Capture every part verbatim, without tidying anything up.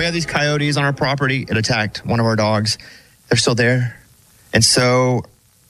have these coyotes on our property. It attacked one of our dogs. They're still there. And so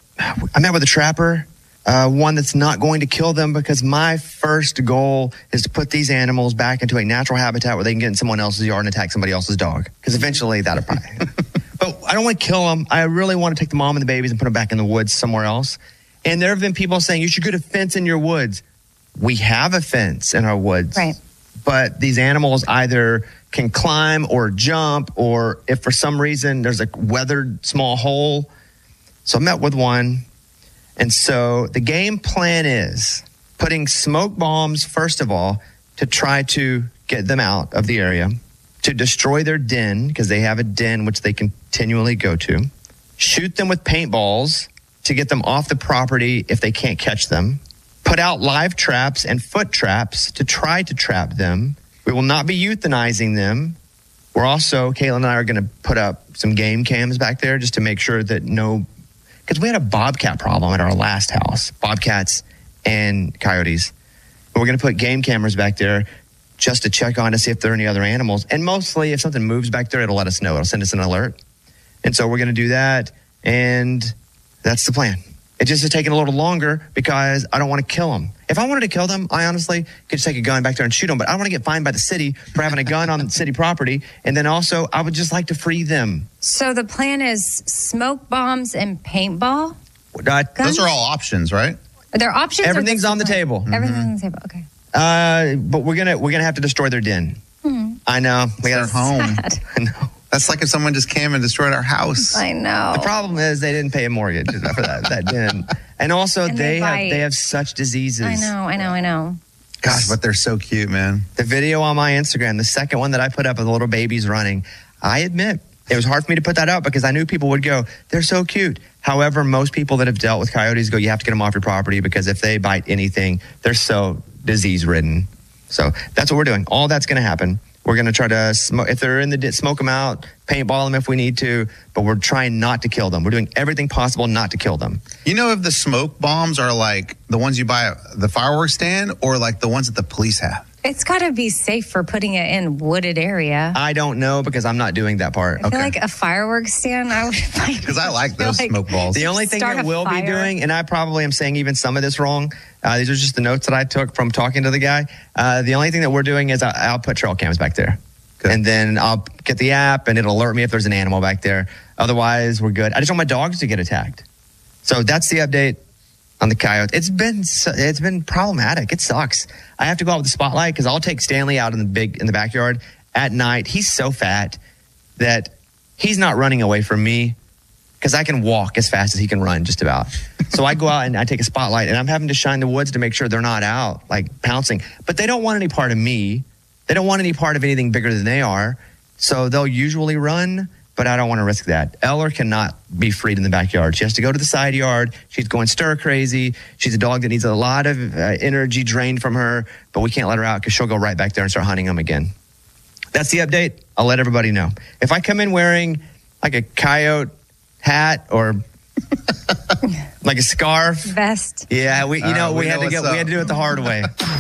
I met with a trapper, uh, one that's not going to kill them, because my first goal is to put these animals back into a natural habitat where they can get in someone else's yard and attack somebody else's dog. Because eventually that'll probably. But I don't want to kill them. I really want to take the mom and the babies and put them back in the woods somewhere else. And there have been people saying, you should get a fence in your woods. We have a fence in our woods. Right. But these animals either can climb or jump, or if for some reason there's a weathered small hole. So I met with one. And so the game plan is putting smoke bombs, first of all, to try to get them out of the area, to destroy their den, because they have a den which they continually go to, shoot them with paintballs to get them off the property if they can't catch them, put out live traps and foot traps to try to trap them. We will not be euthanizing them. We're also, Caitlin and I are going to put up some game cams back there just to make sure that no, because we had a bobcat problem at our last house, bobcats and coyotes. But we're going to put game cameras back there just to check on to see if there are any other animals. And mostly if something moves back there, it'll let us know. It'll send us an alert. And so we're going to do that. And that's the plan. It just is taking a little longer because I don't want to kill them. If I wanted to kill them, I honestly could just take a gun back there and shoot them. But I don't want to get fined by the city for having a gun on city property. And then also, I would just like to free them. So the plan is smoke bombs and paintball? Uh, Those are all options, right? Are there options? Everything's on the table. Everything's on the table. Okay. Uh, but we're gonna we're gonna have to destroy their den. Hmm. I know. We Their got home. Sad. I know. That's like if someone just came and destroyed our house. I know. The problem is they didn't pay a mortgage for that that den, and also And they, they have bite. they have such diseases. I know, I know, I know. Gosh, but they're so cute, man. The video on my Instagram, the second one that I put up of the little babies running, I admit it was hard for me to put that up because I knew people would go, they're so cute. However, most people that have dealt with coyotes go, you have to get them off your property because if they bite anything, they're so disease ridden. So that's what we're doing. All that's going to happen. We're going to try to smoke, if they're in the, smoke them out, paintball them if we need to, but we're trying not to kill them. We're doing everything possible not to kill them. You know if the smoke bombs are like the ones you buy at the fireworks stand or like the ones that the police have? It's got to be safe for putting it in wooded area. I don't know because I'm not doing that part. I feel like a fireworks stand, I would find. Because I like those like smoke balls. The only thing Start that a we'll fire. be doing, and I probably am saying even some of this wrong, uh, these are just the notes that I took from talking to the guy. Uh, the only thing that we're doing is I, I'll put trail cams back there. Good. And then I'll get the app and it'll alert me if there's an animal back there. Otherwise, we're good. I just want my dogs to get attacked. So that's the update on the coyote. It's been so- it's been problematic. It sucks. I have to go out with the spotlight because I'll take Stanley out in the big in the backyard at night. He's so fat that he's not running away from me because I can walk as fast as he can run, just about. So I go out and I take a spotlight and I'm having to shine the woods to make sure they're not out, like pouncing. But they don't want any part of me. They don't want any part of anything bigger than they are. So they'll usually run, but I don't want to risk that. Eller cannot be freed in the backyard. She has to go to the side yard. She's going stir crazy. She's a dog that needs a lot of uh, energy drained from her, but we can't let her out because she'll go right back there and start hunting them again. That's the update. I'll let everybody know. If I come in wearing like a coyote hat or like a scarf, Vest. yeah, we you All know right, we we had know to get what's we had to up. do it the hard way.